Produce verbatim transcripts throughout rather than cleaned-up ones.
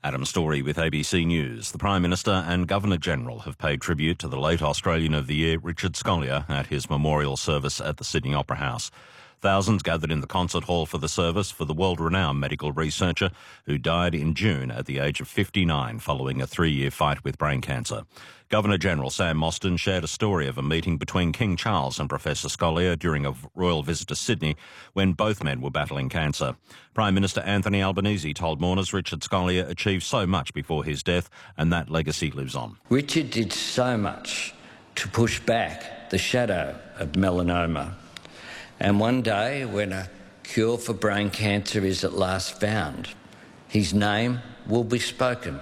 Adam Story with A B C News. The Prime Minister and Governor-General have paid tribute to the late Australian of the Year, Richard Scolyer, at his memorial service at the Sydney Opera House. Thousands gathered in the concert hall for the service for the world-renowned medical researcher who died in June at the age of fifty-nine following a three-year fight with brain cancer. Governor-General Sam Mostyn shared a story of a meeting between King Charles and Professor Scolyer during a royal visit to Sydney when both men were battling cancer. Prime Minister Anthony Albanese told mourners Richard Scolyer achieved so much before his death and that legacy lives on. Richard did so much to push back the shadow of melanoma. And one day, when a cure for brain cancer is at last found, his name will be spoken.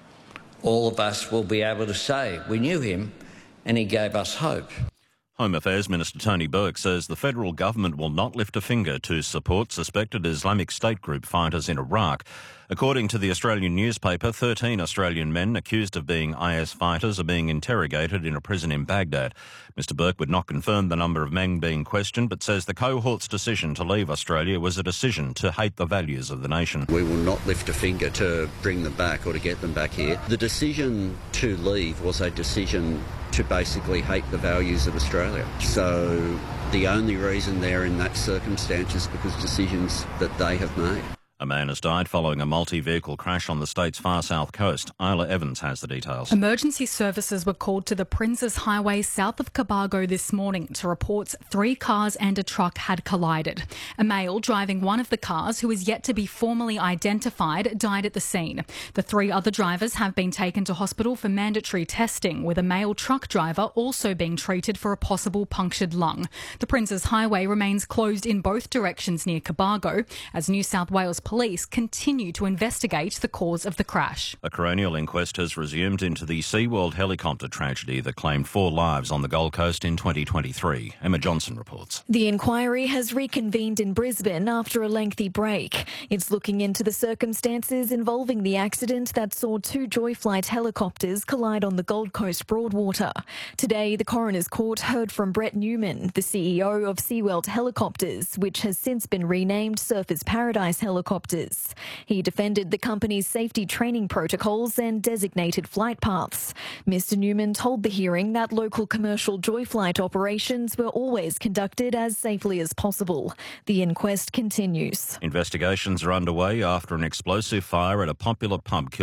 All of us will be able to say, we knew him and he gave us hope. Home Affairs Minister Tony Burke says the federal government will not lift a finger to support suspected Islamic State group fighters in Iraq. According to the Australian newspaper, thirteen Australian men accused of being I S fighters are being interrogated in a prison in Baghdad. Mister Burke would not confirm the number of men being questioned, but says the cohort's decision to leave Australia was a decision to hate the values of the nation. We will not lift a finger to bring them back or to get them back here. The decision to leave was a decision to basically hate the values of Australia. So the only reason they're in that circumstance is because decisions that they have made. A man has died following a multi-vehicle crash on the state's far south coast. Isla Evans has the details. Emergency services were called to the Princes Highway south of Cobargo this morning to report three cars and a truck had collided. A male driving one of the cars, who is yet to be formally identified, died at the scene. The three other drivers have been taken to hospital for mandatory testing, with a male truck driver also being treated for a possible punctured lung. The Princes Highway remains closed in both directions near Cobargo as New South Wales Police continue to investigate the cause of the crash. A coronial inquest has resumed into the SeaWorld helicopter tragedy that claimed four lives on the Gold Coast in twenty twenty-three. Emma Johnson reports. The inquiry has reconvened in Brisbane after a lengthy break. It's looking into the circumstances involving the accident that saw two Joyflight helicopters collide on the Gold Coast Broadwater. Today, the Coroner's Court heard from Brett Newman, the C E O of SeaWorld Helicopters, which has since been renamed Surfers Paradise Helicopters. He defended the company's safety training protocols and designated flight paths. Mister Newman told the hearing that local commercial Joyflight operations were always conducted as safely as possible. The inquest continues. Investigations are underway after an explosive fire at a popular pub killed